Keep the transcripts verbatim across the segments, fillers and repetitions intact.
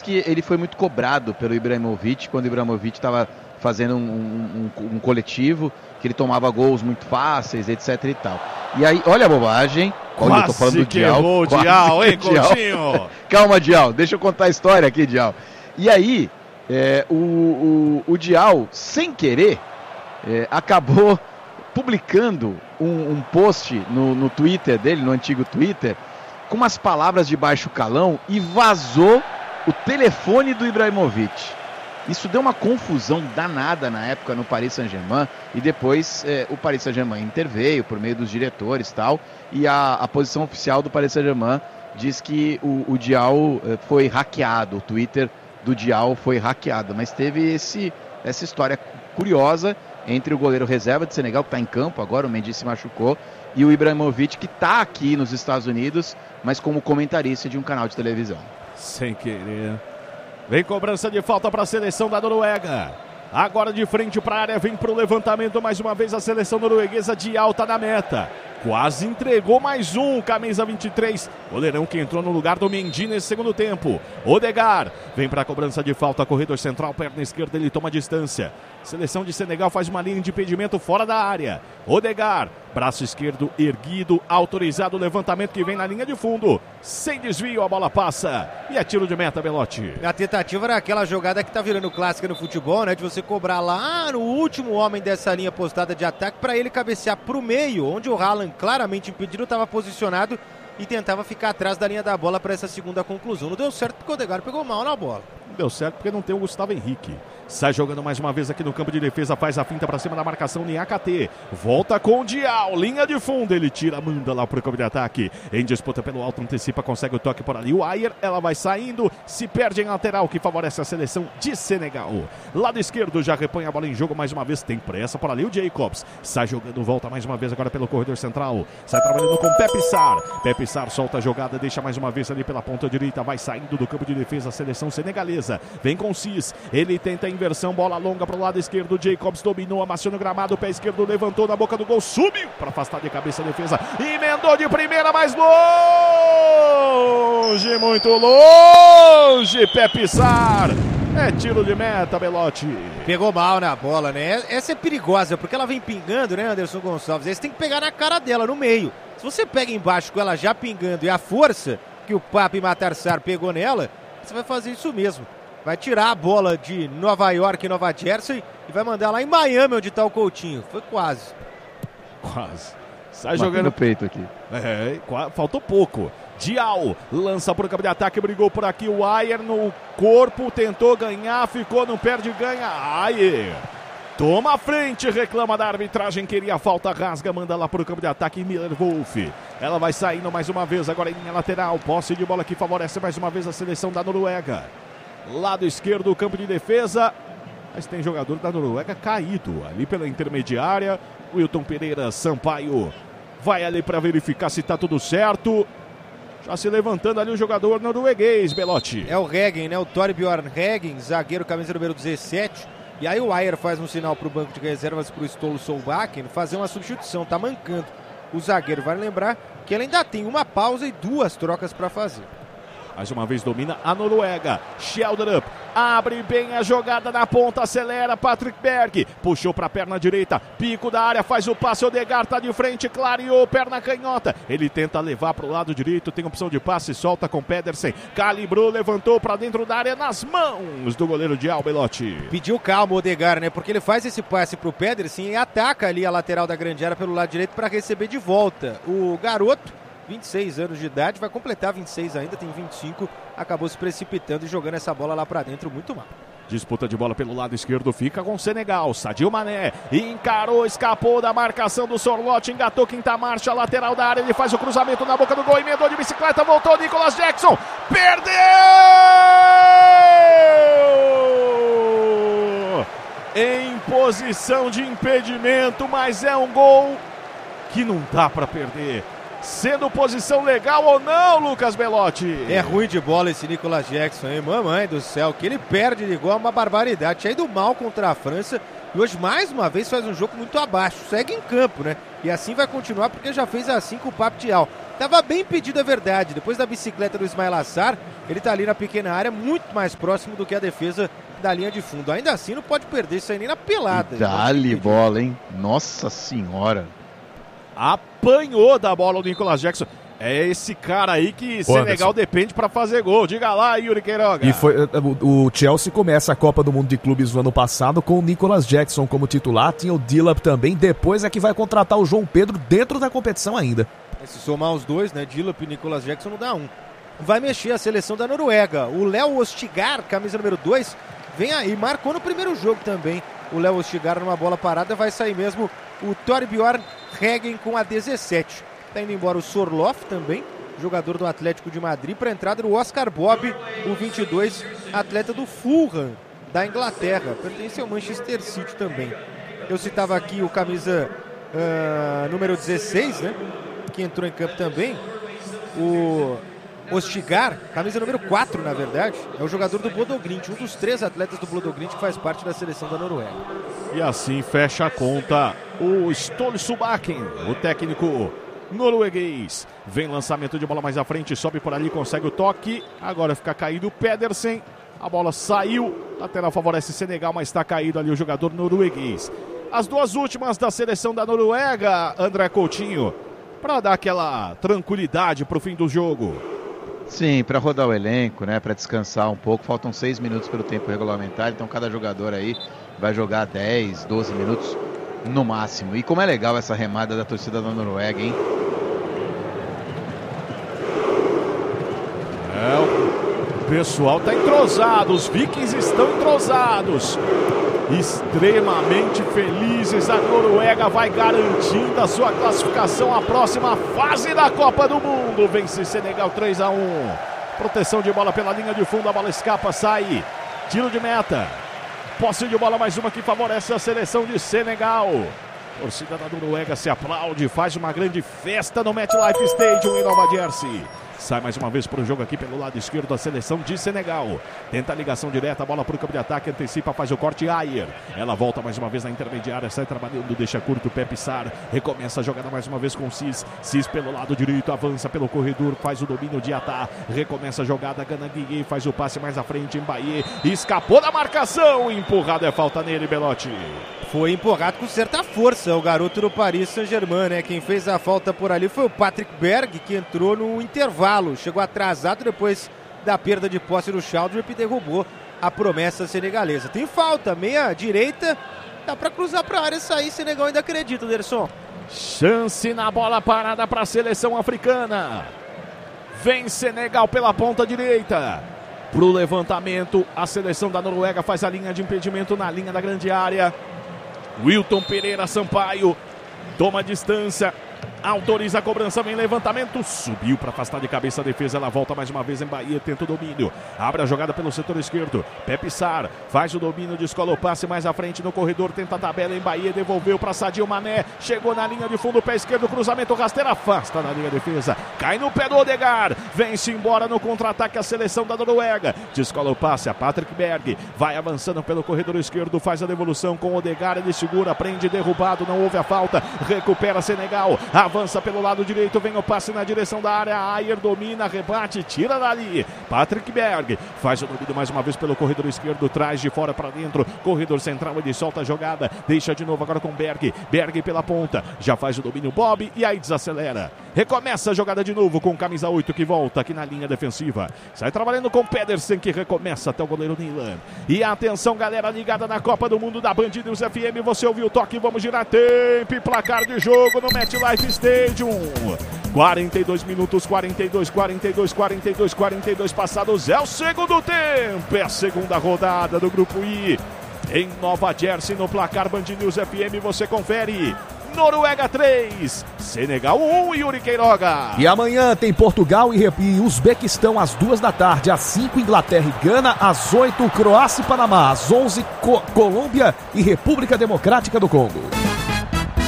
que ele foi muito cobrado pelo Ibrahimovic, quando o Ibrahimovic estava fazendo um, um, um coletivo, que ele tomava gols muito fáceis, etc e tal. E aí, olha a bobagem. Quase olha, eu tô falando do que Dial. errou o Quase Dial, hein, Dial. Coutinho? Calma, Dial, deixa eu contar a história aqui, Dial. E aí, é, o, o, o Dial, sem querer, é, acabou publicando um, um post no, no Twitter dele, no antigo Twitter, com umas palavras de baixo calão e vazou o telefone do Ibrahimovic. Isso deu uma confusão danada na época no Paris Saint-Germain e depois é, o Paris Saint-Germain interveio por meio dos diretores e tal, e a, a posição oficial do Paris Saint-Germain diz que o, o Dial é, foi hackeado, o Twitter do Dial foi hackeado, mas teve esse, essa história curiosa entre o goleiro reserva de Senegal, que está em campo agora, o Mendy se machucou, e o Ibrahimovic, que está aqui nos Estados Unidos, mas como comentarista de um canal de televisão. Sem querer. Vem cobrança de falta para a seleção da Noruega. Agora de frente para a área, vem para o levantamento mais uma vez a seleção norueguesa. de alta na meta. Quase entregou mais um, camisa vinte e três. Goleirão que entrou no lugar do Mendy nesse segundo tempo. Odegaard vem para a cobrança de falta, corredor central, perna esquerda, ele toma distância. Seleção de Senegal faz uma linha de impedimento fora da área. Odegaard, braço esquerdo erguido, autorizado o levantamento que vem na linha de fundo. Sem desvio, a bola passa. E é tiro de meta, Belotti. A tentativa era aquela jogada que tá virando clássica no futebol, né? De você cobrar lá no último homem dessa linha postada de ataque para ele cabecear pro meio, onde o Haaland, claramente impedido, estava posicionado e tentava ficar atrás da linha da bola para essa segunda conclusão. Não deu certo porque o Odegaard pegou mal na bola. Não deu certo porque não tem o Gustavo Henrique. Sai jogando mais uma vez aqui no campo de defesa, faz a finta para cima da marcação em A K T. Volta com o Dial, linha de fundo, ele tira, manda lá pro campo de ataque. Em disputa pelo alto, antecipa, consegue o toque por ali. O Ayer, ela vai saindo, se perde em lateral, que favorece a seleção de Senegal. Lado esquerdo já repõe a bola em jogo mais uma vez, tem pressa por ali o Jacobs. Sai jogando, volta mais uma vez agora pelo corredor central. Sai trabalhando com Pepe Sarr. Pepe Sarr solta a jogada, deixa mais uma vez ali pela ponta direita, vai saindo do campo de defesa a seleção senegalesa. Vem com Cis, ele tenta a inversão, bola longa para o lado esquerdo, Jacobs dominou, amassou no gramado, pé esquerdo levantou na boca do gol, subiu para afastar de cabeça a defesa, emendou de primeira, mais longe, muito longe, Pepe Sarr. É tiro de meta, Belotti. Pegou mal na bola, né? Essa é perigosa, porque ela vem pingando, né, Anderson Gonçalves? Aí você tem que pegar na cara dela, no meio. Se você pega embaixo com ela já pingando e a força que o Pape Matar Sarr pegou nela, você vai fazer isso mesmo. Vai tirar a bola de Nova York e Nova Jersey e vai mandar lá em Miami, onde está o Coutinho. Foi quase. Quase. Sai jogando no peito aqui. É, faltou pouco. Dial lança para o campo de ataque, brigou por aqui o Ayer no corpo, tentou ganhar, ficou no perde, ganha. Ayer toma a frente, reclama da arbitragem, queria falta, rasga, manda lá para o campo de ataque. Miller Wolf, ela vai saindo mais uma vez, agora em linha lateral, posse de bola que favorece mais uma vez a seleção da Noruega. Lado esquerdo, campo de defesa, mas tem jogador da Noruega caído ali pela intermediária. Wilton Pereira Sampaio vai ali para verificar se está tudo certo. Já se levantando ali o jogador norueguês, Belotti. É o Reggen, né? O Torbjorn Reggen, zagueiro, camisa número dezessete. E aí o Ayer faz um sinal para o banco de reservas, para o Ståle Solbakken fazer uma substituição, tá mancando. O zagueiro vai lembrar que ele ainda tem uma pausa e duas trocas para fazer. Mais uma vez domina a Noruega. Sheldrup abre bem a jogada na ponta, acelera Patrick Berg. Puxou para a perna direita, pico da área, faz o passe. Odegaard está de frente, clareou, perna canhota. Ele tenta levar para o lado direito, tem opção de passe, solta com Pedersen. Calibrou, levantou para dentro da área, nas mãos do goleiro Dial, Belotti. Pediu calma o Odegaard, né? Porque ele faz esse passe para o Pedersen e ataca ali a lateral da grande área pelo lado direito para receber de volta. O garoto, vinte e seis anos de idade, vai completar vinte e seis ainda, tem vinte e cinco, acabou se precipitando e jogando essa bola lá pra dentro muito mal. Disputa de bola pelo lado esquerdo, fica com o Senegal. Sadio Mané encarou, escapou da marcação do Sorloth, engatou quinta marcha, lateral da área, ele faz o cruzamento na boca do gol, emendou de bicicleta, voltou Nicolas Jackson, perdeu! Em posição de impedimento, mas é um gol que não dá pra perder. sendo posição legal ou não, Lucas Belotti? É ruim de bola esse Nicolas Jackson, hein? Mamãe do céu, que ele perde de igual uma barbaridade. Tinha ido mal contra a França e hoje mais uma vez faz um jogo muito abaixo. Segue em campo, né? E assim vai continuar porque já fez assim com o Pape Thiaw. Tava bem pedido, é verdade. Depois da bicicleta do Ismail Assar, ele tá ali na pequena área, muito mais próximo do que a defesa da linha de fundo. Ainda assim não pode perder isso aí nem na pelada. Dá-lhe bola, hein? Nossa senhora. Apanhou da bola o Nicolas Jackson. É esse cara aí que Ô, Senegal Anderson. depende pra fazer gol. Diga lá, Yuri Queiroga. E foi, o, o Chelsea começa a Copa do Mundo de Clubes no ano passado com o Nicolas Jackson como titular. Tinha o Dilap também. Depois é que vai contratar o João Pedro dentro da competição ainda. Se somar os dois, né, Dilap e Nicolas Jackson, não dá um. Vai mexer a seleção da Noruega. O Léo Ostigar, camisa número dois, vem aí, marcou no primeiro jogo também. O Léo Ostigar numa bola parada, vai sair mesmo o Torbjorn Heggen com a dezessete. Tá indo embora o Sorloth também, jogador do Atlético de Madrid, para a entrada do Oscar Bob, o vinte e dois, atleta do Fulham, da Inglaterra. Pertence ao Manchester City também. Eu citava aqui o camisa uh, número dezesseis, né? Que entrou em campo também, o Ostigar, camisa número quatro, na verdade, é o jogador do Bodo Glimt, um dos três atletas do Bodo Glimt que faz parte da seleção da Noruega. E assim fecha a conta o Ståle Solbakken, o técnico norueguês. Vem lançamento de bola mais à frente, sobe por ali, consegue o toque, agora fica caído o Pedersen, a bola saiu, lateral favorece Senegal, mas está caído ali o jogador norueguês. As duas últimas da seleção da Noruega, André Coutinho, para dar aquela tranquilidade para o fim do jogo. Sim, para rodar o elenco, né, para descansar um pouco. Faltam seis minutos pelo tempo regulamentar, então cada jogador aí vai jogar dez, doze minutos no máximo. E como é legal essa remada da torcida da Noruega, hein? É, o pessoal tá entrosado, os vikings estão entrosados. Extremamente felizes, a Noruega vai garantindo a sua classificação à próxima fase da Copa do Mundo. Vence Senegal três a um. Proteção de bola pela linha de fundo, a bola escapa, sai. Tiro de meta. Posse de bola, mais uma que favorece a seleção de Senegal. A torcida da Noruega se aplaude, faz uma grande festa no MetLife Stadium em Nova Jersey. Sai mais uma vez para o jogo aqui pelo lado esquerdo a seleção de Senegal. Tenta a ligação direta, a bola para o campo de ataque, antecipa, faz o corte, Ayer. Ela volta mais uma vez na intermediária, sai trabalhando, deixa curto o Pepe Sarr. Recomeça a jogada mais uma vez com o Cis. Cis pelo lado direito, avança pelo corredor, faz o domínio de Atá. Recomeça a jogada, Ganaguier faz o passe mais à frente, Mbaye. Escapou da marcação, empurrado, é falta nele, Belotti. Foi empurrado com certa força o garoto do Paris Saint-Germain, né? Quem fez a falta por ali foi o Patrick Berg, que entrou no intervalo. Chegou atrasado depois da perda de posse do Chaldrop e derrubou a promessa senegalesa. Tem falta, meia direita, dá pra cruzar pra área e sair. Senegal ainda acredita, Anderson. Chance na bola parada para a seleção africana. Vem Senegal pela ponta direita. Pro levantamento, a seleção da Noruega faz a linha de impedimento na linha da grande área. Wilton Pereira Sampaio toma distância, autoriza a cobrança, vem levantamento, subiu para afastar de cabeça a defesa, ela volta mais uma vez em Bahia, tenta o domínio, abre a jogada pelo setor esquerdo, Pepe Sarr faz o domínio, descola o passe mais à frente no corredor, tenta a tabela em Bahia, devolveu para Sadio Mané, chegou na linha de fundo, pé esquerdo, cruzamento rasteiro, afasta na linha de defesa, cai no pé do Odegaard, vem-se embora no contra-ataque a seleção da Noruega, descola o passe a Patrick Berg, vai avançando pelo corredor esquerdo, faz a devolução com o Odegaard, ele segura, prende, derrubado, não houve a falta, recupera Senegal, avança pelo lado direito, vem o passe na direção da área, Ayer domina, rebate, tira dali, Patrick Berg faz o domínio mais uma vez pelo corredor esquerdo, traz de fora para dentro, corredor central, ele solta a jogada, deixa de novo agora com Berg, Berg pela ponta, já faz o domínio Bob e aí desacelera, recomeça a jogada de novo com camisa oito que volta aqui na linha defensiva, sai trabalhando com Pedersen que recomeça até o goleiro Nilan, e atenção galera ligada na Copa do Mundo da Band News F M, você ouviu o toque, vamos girar tempo e placar de jogo no MetLife Stadium, quarenta e dois minutos, quarenta e dois, quarenta e dois, quarenta e dois, quarenta e dois passados, é o segundo tempo, é a segunda rodada do Grupo I, em Nova Jersey, no placar Band News F M, você confere, Noruega três, Senegal um, Yuri Queiroga. E amanhã tem Portugal e, e Uzbequistão às duas da tarde, às cinco Inglaterra e Gana, às oito Croácia e Panamá, às onze Co- Colômbia e República Democrática do Congo.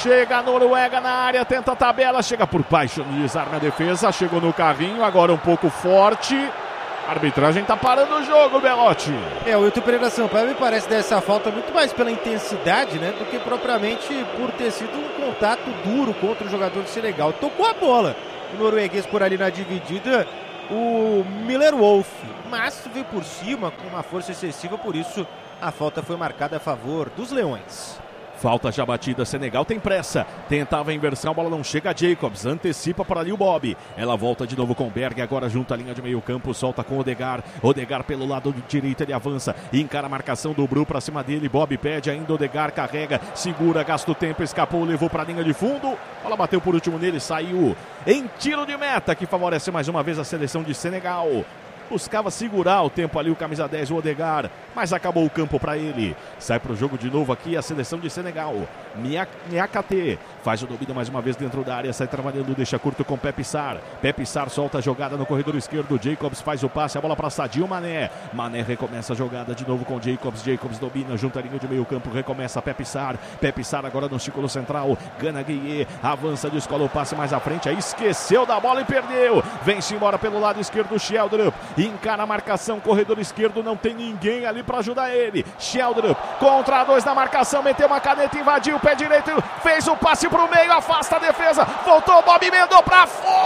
chega a Noruega na área, tenta a tabela, chega por baixo, desarma a defesa, chegou no carrinho, agora um pouco forte. A arbitragem tá parando o jogo, Belotti. É, o Hilton Pereira Sampaio me parece dessa falta muito mais pela intensidade, né, do que propriamente por ter sido um contato duro contra o jogador do Senegal. Tocou a bola o norueguês por ali na dividida, o Miller Wolf, mas veio por cima com uma força excessiva, por isso a falta foi marcada a favor dos Leões. Falta já batida, Senegal tem pressa, tentava a inversão, a bola não chega, Jacobs antecipa para ali o Bob, ela volta de novo com o Berg, agora junto à linha de meio campo, solta com o Odegaard, Odegaard pelo lado direito, ele avança, encara a marcação do Bru para cima dele, Bob pede ainda, Odegaard carrega, segura, gasta o tempo, escapou, levou para a linha de fundo, a bola bateu por último nele, saiu em tiro de meta, que favorece mais uma vez a seleção de Senegal. Buscava segurar o tempo ali o camisa dez, o Odegaard, mas acabou o campo para ele. Sai para o jogo de novo aqui a seleção de Senegal. Niakate faz o domínio mais uma vez dentro da área, sai trabalhando, deixa curto com Pepe Sarr. Pepe Sarr solta a jogada no corredor esquerdo, Jacobs faz o passe, a bola para Sadio Mané. Mané recomeça a jogada de novo com Jacobs, Jacobs domina junto à linha de meio campo, recomeça Pepe Sarr. Pepe Sarr agora no círculo central, Gana Gueye, avança, descola o passe mais à frente, aí esqueceu da bola e perdeu. Vem-se embora pelo lado esquerdo, Sheldrup. Encara a marcação, corredor esquerdo, não tem ninguém ali para ajudar ele. Sheldrup contra dois na marcação, meteu uma caneta, invadiu o pé direito, fez o passe pro meio, afasta a defesa, voltou, Bob emendou para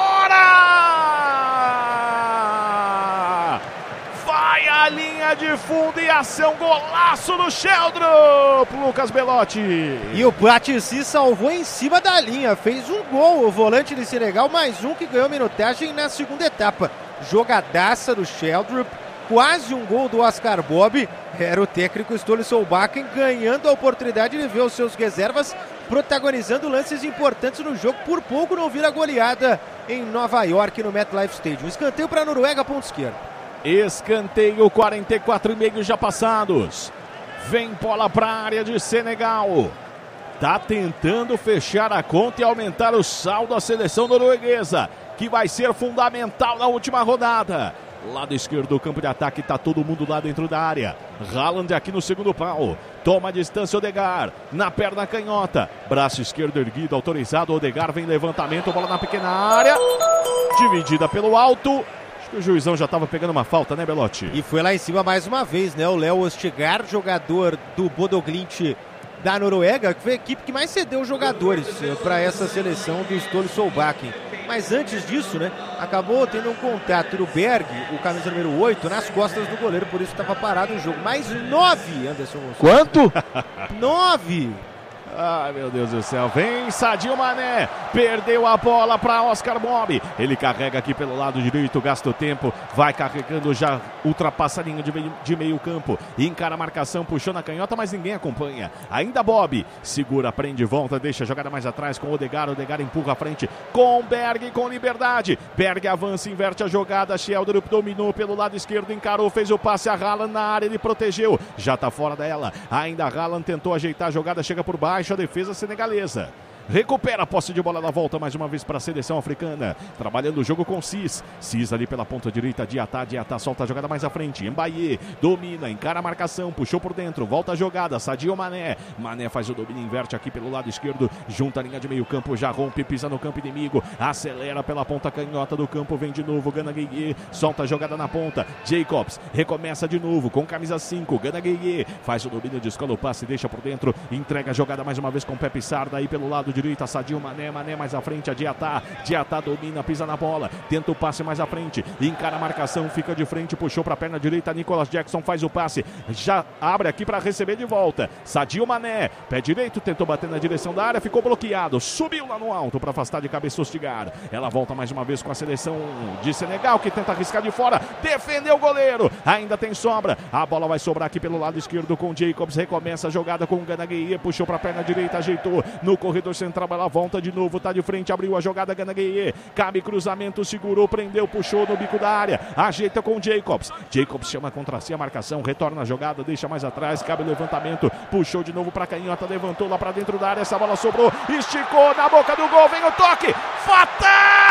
fora! Vai a linha de fundo e ação, golaço do Sheldrup, Lucas Belotti. E o Platini salvou em cima da linha, fez um gol, o volante de Senegal, mais um que ganhou minutagem na segunda etapa. Jogadaça do Sheldrup, quase um gol do Oscar Bob. Era o técnico Ståle Solbakken ganhando a oportunidade de ver os seus reservas protagonizando lances importantes no jogo. Por pouco não vira goleada em Nova York no MetLife Stadium. Escanteio para a Noruega, ponto esquerdo. Escanteio, quarenta e quatro e meio já passados. Vem bola para a área de Senegal. Tá tentando fechar a conta e aumentar o saldo da seleção norueguesa, que vai ser fundamental na última rodada. Lado esquerdo do campo de ataque, tá todo mundo lá dentro da área. Haaland aqui no segundo pau. Toma a distância, Odegaard. Na perna canhota. Braço esquerdo erguido, autorizado. Odegaard vem levantamento, bola na pequena área. Dividida pelo alto. Acho que o juizão já estava pegando uma falta, né, Belotti? E foi lá em cima mais uma vez, né? O Léo Østigard, jogador do Bodø Glimt da Noruega, que foi a equipe que mais cedeu jogadores para essa seleção do Ståle Solbakken. Mas antes disso, né, acabou tendo um contato do Berg, o camisa número oito, nas costas do goleiro, por isso estava parado o jogo. Mais nove, Anderson. Quanto? Nove! Ai, meu Deus do céu, vem Sadio Mané, perdeu a bola para Oscar Bob, ele carrega aqui pelo lado direito, gasta o tempo, vai carregando, já ultrapassa a linha de meio, de meio campo, encara a marcação, puxou na canhota, mas ninguém acompanha, ainda Bob, segura, prende, volta, deixa a jogada mais atrás com o Odegaard, Odegaard empurra a frente, com Berg, com liberdade, Berg avança, inverte a jogada, Sheldrup dominou pelo lado esquerdo, encarou, fez o passe a Haaland na área, ele protegeu, já tá fora dela, ainda Haaland tentou ajeitar a jogada, chega por baixo, a defesa senegalesa. Recupera a posse de bola, ela volta mais uma vez para a seleção africana, trabalhando o jogo com Cis, Cis ali pela ponta direita, Diatá, Diatá solta a jogada mais à frente, Mbaye, domina, encara a marcação, puxou por dentro, volta a jogada, Sadio Mané, Mané faz o domínio, inverte aqui pelo lado esquerdo, junta a linha de meio campo, já rompe, pisa no campo inimigo, acelera pela ponta canhota do campo, vem de novo, Gana Gueye, solta a jogada na ponta, Jacobs, recomeça de novo, com camisa cinco, Gana Gueye, faz o domínio, descola o passe, deixa por dentro, entrega a jogada mais uma vez com Pepe Sarr, daí pelo lado direita, Sadio Mané, Mané mais à frente, a Diatá, Diatá domina, pisa na bola, tenta o passe mais à frente, encara a marcação, fica de frente, puxou para a perna direita, Nicolas Jackson faz o passe, já abre aqui para receber de volta, Sadio Mané, pé direito, tentou bater na direção da área, ficou bloqueado, subiu lá no alto para afastar de cabeça Østigard, ela volta mais uma vez com a seleção de Senegal, que tenta arriscar de fora, defendeu o goleiro, ainda tem sobra, a bola vai sobrar aqui pelo lado esquerdo com Jacobs, recomeça a jogada com o Gana Gueye, puxou para a perna direita, ajeitou no corredor central, ela volta de novo, tá de frente, abriu a jogada, Gana Gueye, cabe cruzamento, segurou, prendeu, puxou no bico da área, ajeita com Jacobs, Jacobs chama contra si a marcação, retorna a jogada, deixa mais atrás, cabe o levantamento, puxou de novo pra canhota, levantou lá pra dentro da área, essa bola sobrou, esticou na boca do gol, vem o toque, fatal!